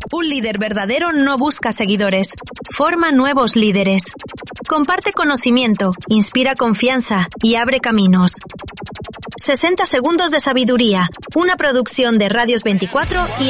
Un líder verdadero no busca seguidores, forma nuevos líderes. Comparte conocimiento, inspira confianza y abre caminos. 60 segundos de sabiduría, una producción de Radios 24 y